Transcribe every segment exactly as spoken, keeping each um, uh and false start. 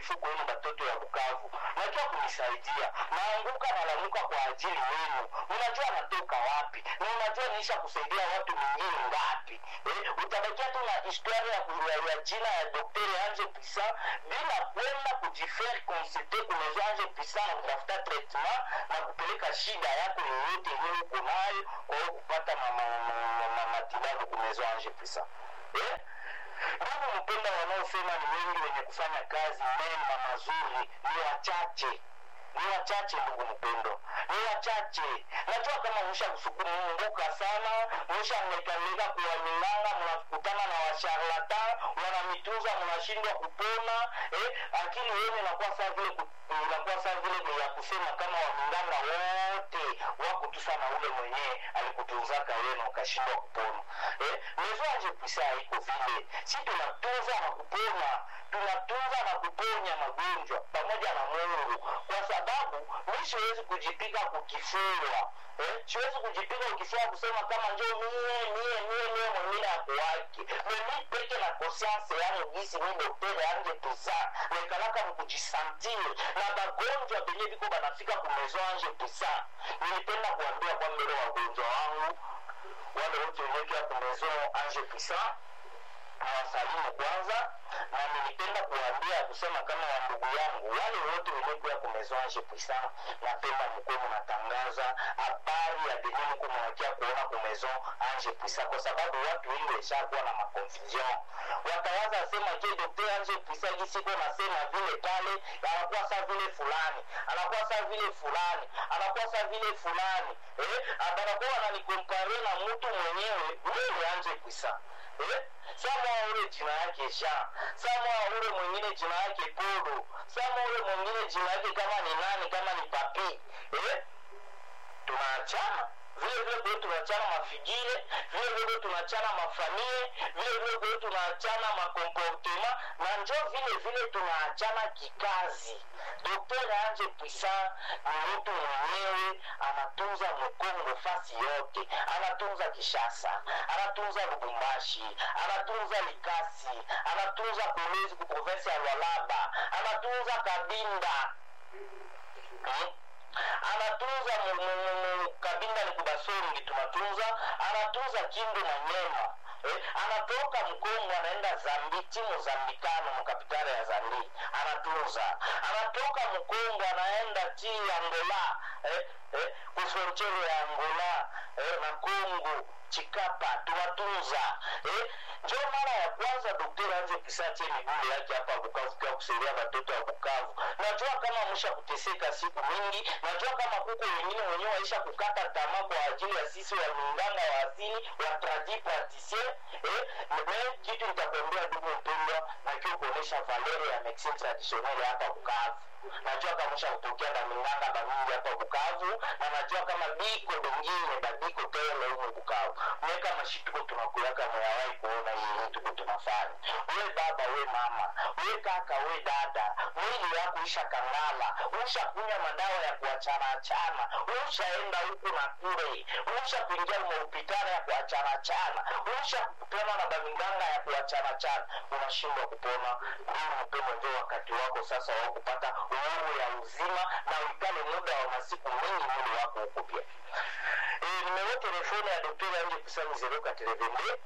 mifuko yenu batoto ya Bukavu. Najua kunisaidia. Naanguka na lamuka kwa ajili yenu. Unajua natoka wapi? Na unajua niisha kusaidia watu wengine ngapi? Eh, utabakia tu na historia ya, ya jina ya Daktari Ange Puissant bila kwenda kujifaire consulter kwa Maison Ange Puissant na kutafuta treatment na kupeleka shida yako yoyote ile uko nayo kwa kupata matibabu kwa Maison Ange Puissant. Eh? Ndugu mpenda, wanaosema ni wengi, wenye kufanya kazi mema mazuri ni wachache. Ni wachache ndugu mpendo. Ni wachache. Najua kama mwisha kusukumbuka sana, mwisha mmekaleka kwa milanga, mnakutana na washarlatan, wanamituza, mnashindwa kupona, eh, akili yenu inakuwa sawa vile inakuwa sawa vile ya kusema kama waminganga wote wako tu sana ule mwenyewe alikutunzaka wewe na ukashindwa kupona. Eh, Maison Ange Puissant iko vile. Si tunatunza na kupona, tunatunza na kuponya magonjwa pamoja na Mungu. Kwa sababu mimi siwezi kujipika kukifua. Eh, siwezi kujipika ukifua kusema kama njoo mie mie mie mie mwingine akuwaki. Mimi peke na conscience yangu gisi mimi Daktari Ange Puissant nikalaka mkujisentir na bagonjwa benye biko banafika ku Maison Ange Puissant. Nilipenda kuambia kwa mbele wa wagonjwa wangu wale wote wenye kwa Maison Ange Puissant nawasalimu kwanza, na nilipenda kuambia kusema kama wa ndugu yangu wale wote wenye kwa Maison Ange Puissant, napenda mkono natangaza habari ya dini mko mwakia kuona kwa Maison Ange Puissant, kwa sababu watu wengi washakuwa na maconfusion. Watawaza sema je, Daktari Ange Puissant gisiko nasema vile pale anakuwa sawa vile fulani, anakuwa sawa vile fulani, anakuwa sawa vile fulani. Eh, anakuwa ananikompare na mtu mwenyewe yule Ange Puissant. Eh, sama ule jina yake Jean, sama ule mwingine jina yake Paulo, sama ule mwingine jina yake kama ni nani, kama ni Papi. Eh, tunaachana vile vile kwa tunachana mafigire, vile vile tunachana mafamie, vile vile kwa tunachana makomportema, na njoo vile vile tunaachana kikazi. Daktari Ange Puissant ni mtu mwenyewe anatunza Mkongo fasi yote, anatunza Kishasa, anatunza Lubumbashi, anatunza Likasi, anatunza Kolwezi ku province ya Lualaba, anatunza Kabinda. Hmm? Anatunza Kabinda ni Kubasongi tunatunza, anatunza Kindu na Nyema. Eh, anatoka Mkongo anaenda Zambiti Mozambikano mkapitale ya Zambia, anatunza. Anatoka Mkongo anaenda ti Angola, eh, eh, kusonchele ya Angola, eh, na Kongo Chikapa tunatunza. Eh, njoo mara ya kwanza Daktari Ange Puissant miguu yake hapa Bukavu kwa kusaidia watoto wa Bukavu. Najua kama msha kuteseka siku mingi, najua kama kuko wengine wenyewe waisha kukata tamaa kwa ajili ya sisi wa minganga wa asili wa tradi praticien. Eh, mimi kitu nitakwambia ndugu mpendwa, na kio kuonesha valeur ya medicine traditionnelle hapa Bukavu. Najua kama msha kutokea na minganga bamingi hapa Bukavu, na najua kama biko bengine babiko tele huko Bukavu. Mweka mashituko tunakuyaka mwawahi kuona hii tuko tunafanya. Wewe baba, wewe mama, wewe kaka, wewe dada, mwili yako isha kangala, usha kunya madawa ya kuachana achana, ushaenda huku na kule, usha kuingia hospitali ya kuachana achana, usha kukutana na baminganga ya kuachana achana, unashindwa kupona. Ndio mpendo, ndio wakati wako sasa wa kupata uhuru ya uzima na ukale muda wa masiku mengi mwili wako uko pia. Eh, numero telefone ya Daktari Ange Puissant zero quatre vingt-deux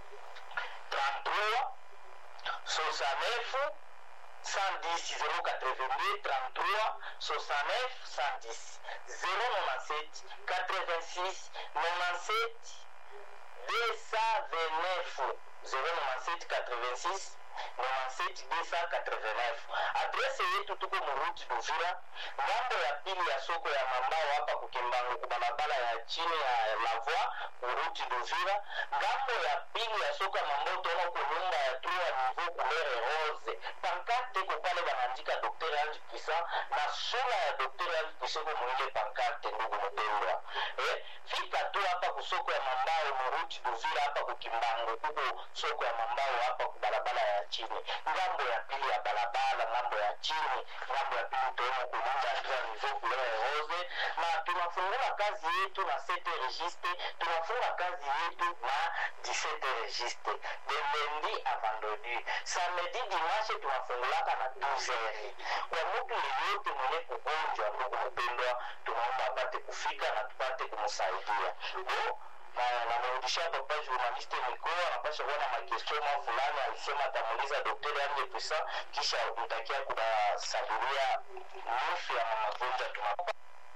trente-trois soixante-neuf cent dix zero quatre vingt-deux trente-trois soixante-neuf cent dix zero neuf sept quatre-vingt-six quatre-vingt-sept deux cent vingt-neuf zero neuf sept quatre-vingt-six quatre-vingt-sept deux cent quatre-vingt-neuf. Adrese yetu tuko Muruti Duvira, ngambo ya pili ya soko ya Mambao hapa Kukimbangu kubalabala ya chini ya Lavua Muruti Duvira. Ngambo ya pili ya soko ya Mambao tono kwa nyumba ya Trua Niveau Couleur Rose. Pankarte ko pale banaandika Daktari Ange Puissant na sura ya Daktari Ange Puissant ko mwile pankarte ndugu mpendwa. Eh, fika tu hapa kusoko ya Mambao Muruti Duvira hapa Kukimbangu kuko soko ya Mambao hapa kubalabala ya ya chini, ngambo ya pili ya barabara, ngambo ya chini, ngambo ya pili utaona kulinda ndio nivo kule rose. Na tunafungua kazi yetu na sept registre, tunafunga kazi yetu na dix-sept registre de lundi à vendredi. Samedi dimanche tunafungulaka na douze heures. Kwa mtu yeyote mwenye kugonjwa ndugu mpendwa, tunaomba apate kufika na tupate kumsaidia. Bo na namrudishia papa journaliste Nicola, anapasha kuwa na makestion fulani alisema atamuuliza daktari Ange Puissant, kisha mtakia kubasaburia nusu ya magonjwa tunapata.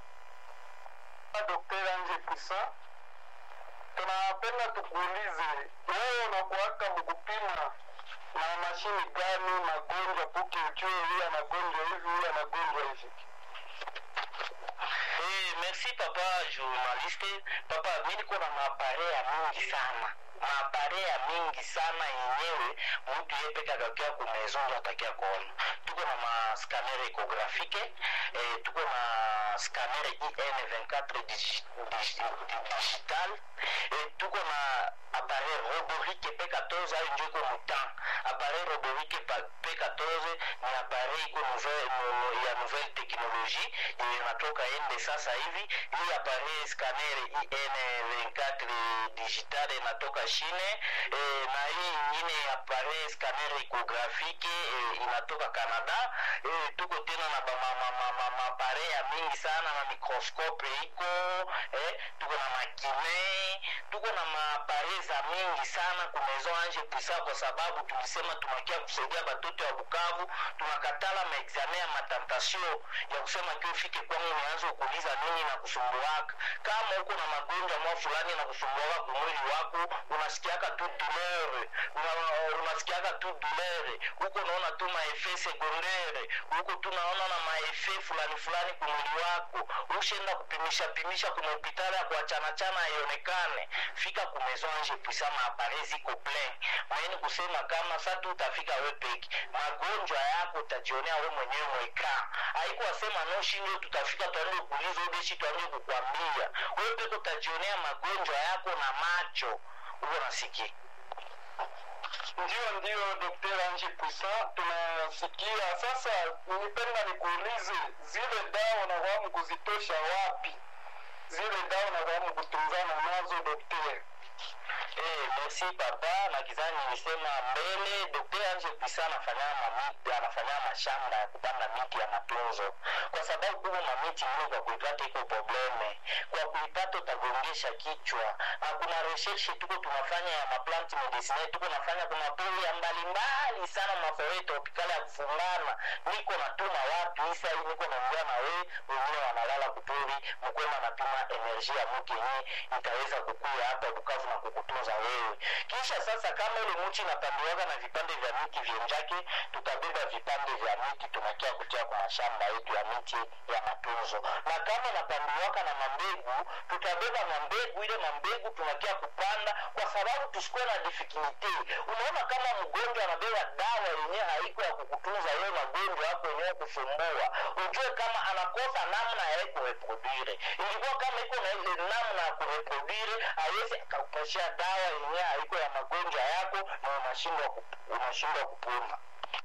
Daktari Ange Puissant, tunapenda tukuulize, wewe unakuwaka mkupima na mashini gani magonjwa puki uchue huyu anagonjwa hivi, huyu anagonjwa hivi? Eh, merci papa journaliste. Papa, mimi niko na maaparea mingi sana. Maaparea mingi sana yenyewe mtu yepe kagakia ku maison atakia kuona. Tuko na ma scanner ecographique, eh, tuko na scanner I N vingt-quatre digital, eh, tuko na appareil roborique P quatorze à njoko mutant. Appareil roborique P quatorze ni appareil iko nouvelle ya nouvelle technologie inatoka ende sasa hivi. Hii appareil scanner I N vingt-quatre digital inatoka Chine, eh, na hii nyingine appareil scanner ecographique eh, inatoka Canada. Eh, tuko tena na mama mama appareil ya mingi sana na microscope iko, eh, tuko na makine, tuko na maappareil za mingi sana ku maison Ange Puissant, kwa sababu tulisema tumakia kusaidia batoto wa Bukavu. Tunakatala maexamen ya matentation ya kusema kio fike kwangu nianze kuuliza nini na kusumbuaka. Kama uko na magonjwa mwa fulani na kusumbuaka kwa mwili wako, unasikiaka tu douleur, unasikiaka tu douleur, uko naona tu ma effet secondaire, uko tunaona na ma effet fulani fulani kwa mwili wako, ushenda kupimisha pimisha kwa hospitali ya kuachana chana ionekane, fika ku maison Ange Puissant, maappareil ziko plein. Maana kusema kama sasa tu utafika wewe peke, magonjwa yako utajionea wewe mwenyewe mweka. Haiko wasema no shindo tutafika tuanze kuuliza ube shi tuanze kukuambia. Wewe peke utajionea magonjwa yako na macho. Uko nasikia. Ndio ndio Daktari Ange Puissant, tunasikia. Sasa nipenda nikuulize, zile dawa na wamu kuzitosha wapi? Zile dawa na wamu kutunzana nazo daktari? Eh, merci papa. Na kizani nilisema mbele, Daktari Ange Puissant anafanya mamiti, anafanya mashamba ya kupanda miti ya matunzo. Kwa sababu kuna mamiti mingi kwa kuipata iko probleme. Kwa kuipata utagongesha kichwa. Na kuna research tuko tunafanya ya maplant medicine, tuko tunafanya kuna pori ya mbalimbali sana mafore tropicale ya kufungana. Niko natuma watu isa hii, niko naongea na wewe, wengine wanalala kupori, mkwema napima energy ya mke hii itaweza kukuya hapa Bukavu na kukutunza wewe. Kisha sasa kama ile mti inapandiwaga na vipande vya miti vyenjake, tutabeba vipande vya miti tunakia kutia kwa mashamba yetu ya miti ya matunzo. Na kama inapandiwaka na mambegu, tutabeba mambegu, ile mambegu tunakia kupanda, kwa sababu tusikuwe na difficulty. Unaona kama mgonjwa anabeba dawa yenyewe haiko ya kukutunza wewe magonjwa yako yenyewe kusumbua, ujue kama anakosa namna ya kureproduire. Ilikuwa kama iko na ile namna ya kureproduire, haiwezi akakupashia dawa yenyewe haiko ya magonjwa yako na unashindwa unashindwa kupona.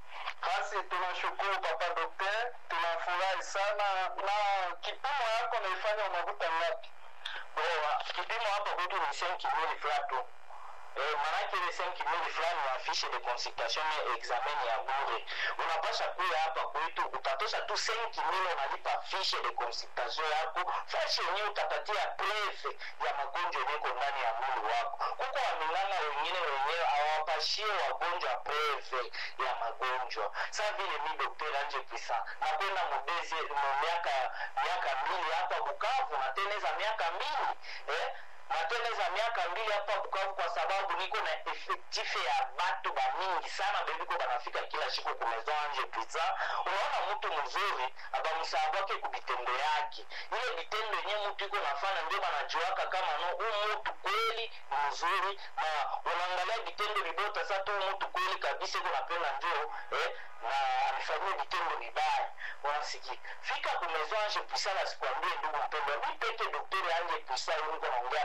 Basi tunashukuru papa daktari, tunafurahi sana. Na kipimo yako naifanya unavuta ngapi? Bora, kipimo hapo kwetu ni cinq mille francs. Eh, manake ile cinq mille francs wa fiche de consultation na examen ya bure. Unapasha kuja hapa kwetu utatosha tu cinq mille, unalipa fiche de consultation yako. Fiche yenyewe utapatia preve ya magonjwa yako ndani ya mwili wako. Kuko wamilanga wengine wenyewe hawapashie wagonjwa preve ya magonjwa. Sasa vile mimi Daktari Ange Puissant na kwenda mudezi miaka miaka mbili hapa Bukavu na teneza miaka mbili eh na teneza miaka mbili hapa Bukavu, kwa sababu niko na effectif ya batu ba mingi sana bebiko banafika kila siku ku maison Ange Puissant. Unaona mtu mzuri abamusabu wake kubitendo yake, ile bitendo yenyewe mtu iko nafanya ndio banajuaka kama no huyu mtu kweli ni mzuri. Na unaangalia bitendo vibota sasa tu mtu kweli kabisa iko napenda ndio eh na amefanyia vitendo vibaya. Unasikia fika ku maison Ange Puissant, asikwambie ndugu mpendwa, mimi peke Daktari Ange Puissant niko naongea na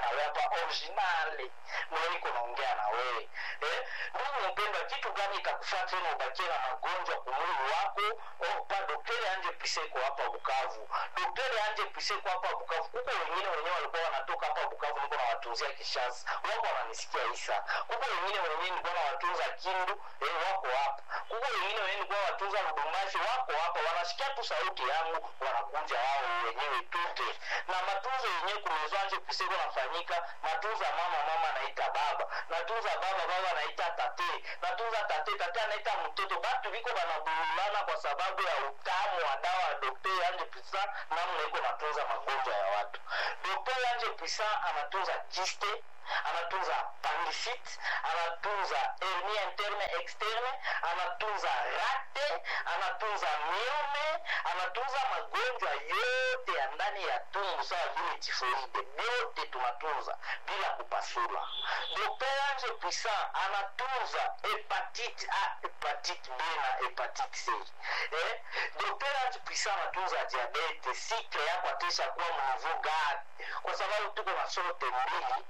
wewe hapa original mwenye kunaongea na wewe. Eh, ndugu mpendwa, kitu gani itakufuata tena ubakie na magonjwa kwa mwili wako? Oh, pa daktari anje Piseko hapa Bukavu. Daktari anje Piseko hapa Bukavu. Kuko wengine wenyewe walikuwa wanatoka hapa Bukavu, niko na watunzia Kishasa. Wako wananisikia Isa. Kuko wengine wenyewe nilikuwa na watunza Kindu, eh, wako hapa. Kuko wengine wenyewe nilikuwa watunza Lubumbashi, wako hapa. Wanasikia tu sauti yangu, wanakuja wao wenyewe tute. Na matunzo yenyewe kumezwa anje Piseko nafanyika, matunza mama mama anaita baba. Natunza baba baba anaita tate. Natunza tate tate anaita mtoto. Batu viko banabulana kwa sababu ya utamu wa dawa ya daktari anje Pisa namna iko natunza magonjwa ya watu. Daktari anje Pisa anatunza kiste, anatunza appendicite, anatunza hernie interne externe, anatunza rate, anatunza myome, anatunza magonjwa yote ya ndani ya tumbo sawa vile tifoide. Yote tunatunza bila kupasula. Daktari anje Pisa anatunza hepatite A, hepatite B na hepatite C. Eh? Daktari anje Pisa anatunza diabetes, sikre yako atesha kuwa mniveau gani. Kwa sababu tuko na sorte mbili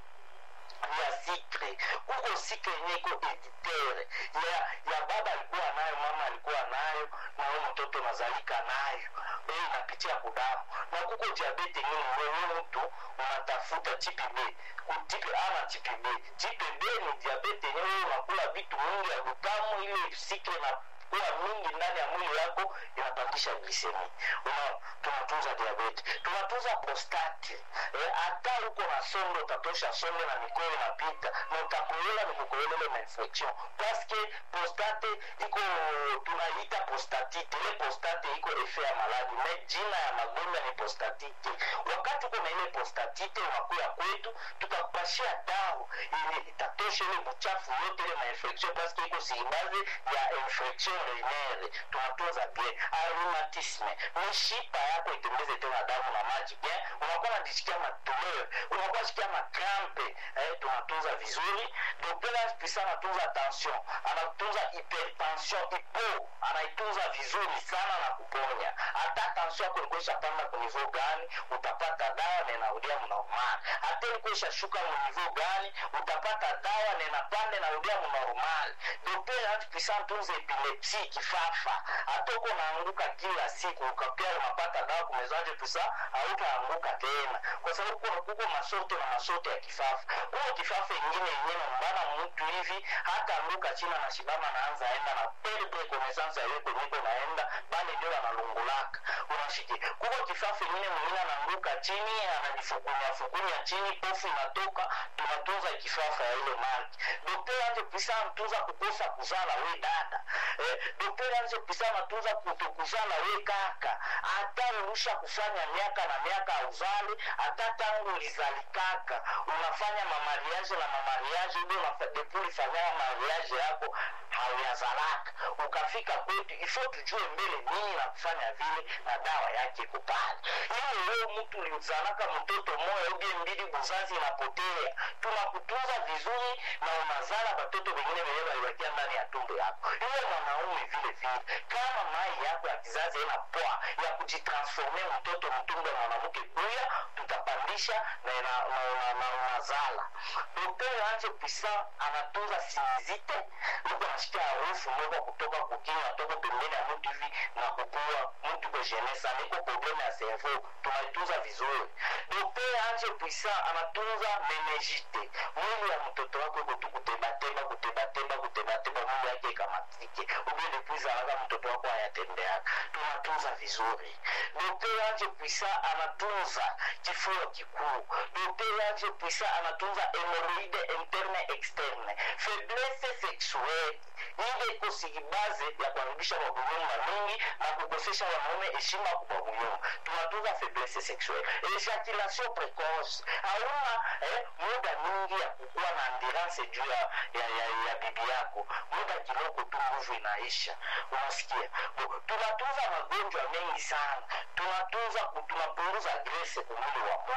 ya sikre. Kuko sikre nyeko editere ya, ya baba alikuwa nayo, mama alikuwa nayo, na huyo mtoto nazalika nayo. Hii inapitia kudamu. Na kuko diabetes nyingi, wewe mtu unatafuta tipi B, tipi A na tipi B. Tipi B ni diabetes nyingi, unakula vitu mingi ya utamu, ile sikre na kuwa mingi ndani ya mwili wako inapandisha glycemia. Unaona, tunatunza diabetes, tunatunza prostate. Eh, hata uko na sondo utatosha sondo na mikoyo inapita na utakolela ni kukolela ile infection. Parce que prostate iko tunaita prostatite. Ile prostate iko effet ya maladi, na jina ya magonjwa ni prostatite. Wakati uko na ile prostatite unakuya kwetu, tutakupashia dawa ili itatosha ile buchafu yote ile na infection, parce que iko sibazi ya infection renale. Tunatunza bien rheumatisme, mishipa yako itembeze tena damu na maji bien, unakuwa unajisikia matoleo, unakuwa unajisikia makrampe, eh, tunatunza vizuri. Daktari Pisa anatunza tension, anatunza hypertension, ipo anaitunza vizuri sana na kuponya. Hata tension yako ilikuwa panda kwa niveau gani, utapata dawa na inarudia normal. Hata ilikuwa shuka kwa niveau gani, utapata dawa na inapanda na inarudia normal. Daktari Pisa anatunza epilepsi, kifafa. Hata uko naanguka kila siku ukapia unapata dawa kumezanje Pisa, hautaanguka tena. Kwa sababu kuna kuko masote na masote ya kifafa. Kwa kifafa ingine yenyewe mbana mtu hivi hata anguka china na shibama naanza enda na pele connaissance yeye kwa niko naenda bali ndio analungulaka. Unashiki. Kwa kifafa ingine mwingine anaanguka chini anajifukunya fukunya chini pofu inatoka, tunatoza kifafa ya ile marki. Daktari anje Pisa anatuza kukosa kuzala we dada. Eh, daktari anje Pisa anatuza kutokuzala we kaka. Hata urusha kufanya miaka na miaka uzali, hata tangu ulizalikaka unafanya mamariaje na mamariaje ndio unafadepuli fanya mamariaje yako hauyazalaka. Ukafika kwetu ifo tujue mbele nini na kufanya vile na dawa yake kupali. Ili wewe mtu uliuzalaka mtoto moja uge mbili buzazi inapotea, tunakutunza vizuri na unazala watoto wengine wenyewe walibakia ndani ya tumbo yako. Ile mwanaume vile vile kama mai yako ya kizazi ina poa ya kujitransformer mtoto mtumbo na mwanamke kuya, tutapandisha na ina na, na, na unazala. Daktari anje Pisa anatunza sinizite, uko nasikia harufu moja kutoka kukinywa toka pembeni ya mtu hivi na kukua mtu kwa jenesa, niko problema ya cerveau, tunaitunza vizuri. Daktari anje Pisa anatunza meningite, mwili ya mtoto wako iko tu kutebateba kutebateba kutebateba mwili yake kamatike, ubende kuiza hata mtoto wako hayatembea. Tunatunza vizuri. Daktari anje Pisa anatunza kifua kikuu. Daktari anje Pisa anatunza hemorrhoide interne externe, faiblesse sexuelle. Ile iko sigibaze ya kuharibisha mabunyumba mingi na kukosesha wanaume heshima kwa bunyumba. Tunatunza faiblesse sexuelle. Ejaculation précoce. Hauna eh, muda mingi ya kukua na endurance juu ya, ya, ya, ya bibi yako. Muda kiloko tu nguvu inaisha. Unasikia? Tunatunza magonjwa mengi sana. Tunatunza tunapunguza grace kwa mwili wa mtu.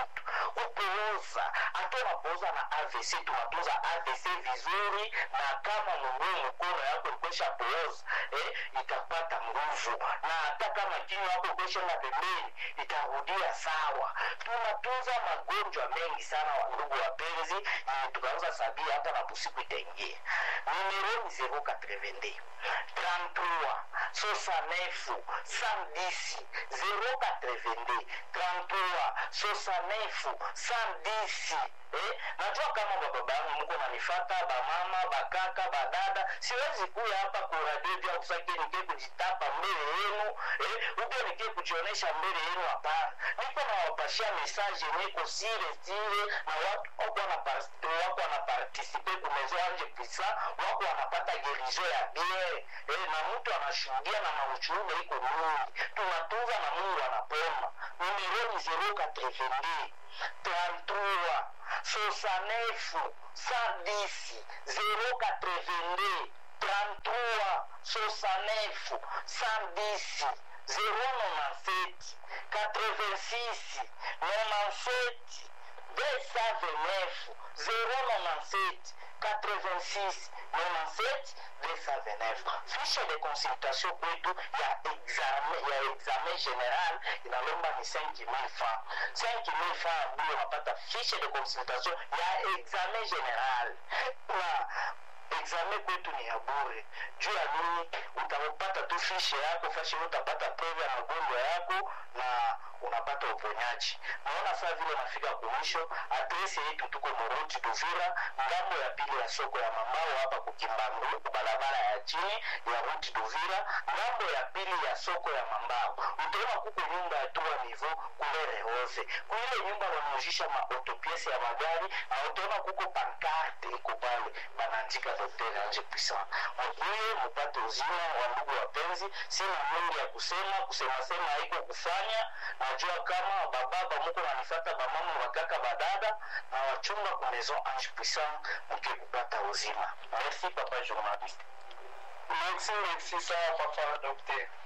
kupooza. Hata unapooza na A V C, tunatunza A V C vizuri, na kama mguu mkono yako ikosha pooza, eh, itapata nguvu, na hata kama kinywa yako ikosha na pembeni itarudia sawa. Tunatunza magonjwa mengi sana wa ndugu wapenzi, ni tukaanza sabia hata na busiku itaingia. Numero ni zero quatre-vingt-deux trente-trois soixante-neuf cent dix zero quatre-vingt-deux trente-trois soixante-neuf cent dix. Eh, najua kama baba yangu mko nanifata, ba mama, ba kaka, ba dada, siwezi kuja hapa kwa radio vya kusaki nike kujitapa mbele yenu, eh, ubia nike kujionesha mbele yenu, hapana. Niko na wapashia message niko sire sire, na watu wako wanaparticipe, wako wanaparticipe kumezo anje pisa, wako wanapata gerizo ya bien, eh, na mtu anashuhudia na mauchume iko mingi. Tunatunza na Mungu anapoma. Numero ni zero quatre-vingt-deux trente-trois soixante-neuf cent dix zero quatre-vingt-deux trente-trois soixante-neuf cent dix zero quatre-vingt-sept quatre-vingt-six quatre-vingt-sept deux cent vingt-neuf zero quatre-vingt-sept quatre-vingt-six quatre-vingt-sept deux cent vingt-neuf. Fiche de consultation kwetu ya examen, ya examen general inalomba ni cinq mille francs. cinq mille francs ndio unapata fiche de consultation ya examen general. Na examen kwetu ni ya bure. Juu ya nini? Utapata tu fiche yako, fashi utapata prove ya magonjwa yako na unapata uponyaji. Naona saa vile nafika kumisho. Adresi yetu tuko Moruti Duvira, ngambo ya pili ya soko ya Mambao hapa Kukimbangu, barabara ya chini ya Ruti Duvira, ngambo ya pili ya soko ya Mambao. Utaona kuko nyumba ya trois niveau kulere hose. Kuile nyumba wanaojisha maautopiesi ya magari, na utaona kuko pancarte iko pale banaandika Docteur Ange Puissant. Mkuye mpate uzima wa ndugu wapenzi. Sina mengi ya kusema, kusema sema haiko kufanya. Najua kama bababa mko nanifata, ba mama, wakaka, badada, na wachunga kwa Maison Ange Puissant mke kupata uzima. Merci papa journaliste. Merci, merci ça papa docteur.